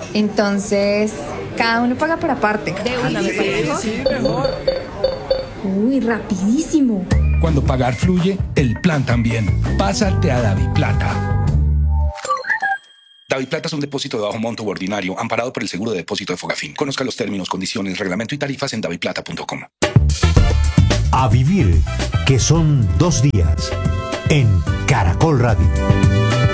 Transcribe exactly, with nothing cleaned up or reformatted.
Entonces, cada uno paga por aparte. De una, me parece. Sí, mejor. Uy, rapidísimo. Cuando pagar fluye, el plan también. Pásate a DaviPlata. DaviPlata es un depósito de bajo monto u ordinario amparado por el seguro de depósito de Fogafín. Conozca los términos, condiciones, reglamento y tarifas en daviplata punto com. A vivir, que son dos días, en Caracol Radio.